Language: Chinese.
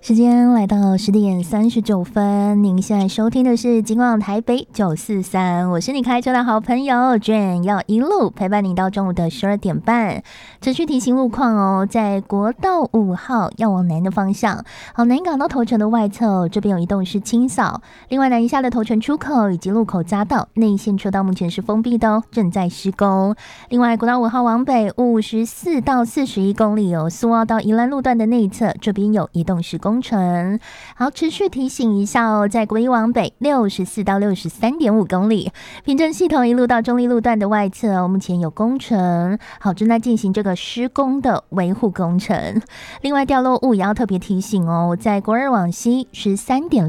时间来到10:39，您现在收听的是金广台北943，我是你开车的好朋友 Jane， 要一路陪伴你到中午的12点半。持续提醒路况哦，在国道5号要往南的方向，南港到头城的外侧这边有移动式清扫，另外南一下的头城出口以及路口匝道内线车道目前是封闭的哦，正在施工。另外国道5号往北54到41公里有苏澳到宜兰路段的内侧，这边有移动式工程。好，持续提醒一下哦，在国一往北64到63.5公里，平镇系统一路到中立路段的外侧哦，目前有工程，好，正在进行这个施工的维护工程。另外掉落物也要特别提醒哦，在国二往西13.6